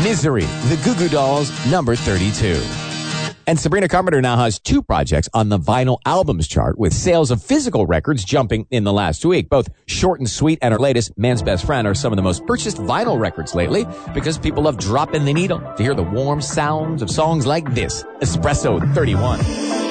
Misery, the Goo Goo Dolls, number 32. And Sabrina Carpenter now has 2 projects on the vinyl albums chart, with sales of physical records jumping in the last week. Both Short and Sweet and her latest, Man's Best Friend, are some of the most purchased vinyl records lately because people love dropping the needle to hear the warm sounds of songs like this, Espresso 31.